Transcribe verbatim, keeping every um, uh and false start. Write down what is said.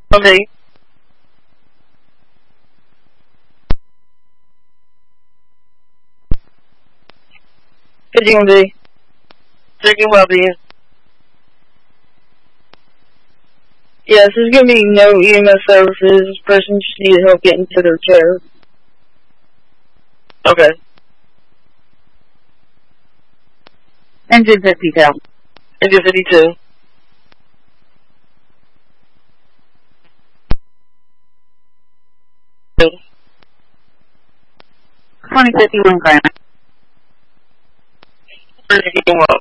Okay. fifty-one B. Checking well-being. Yes, there's gonna be no E M S services. This person just needed help getting to their chair. Okay. Engine fifty-two. Engine fifty-two. twenty fifty-one Grant. Well.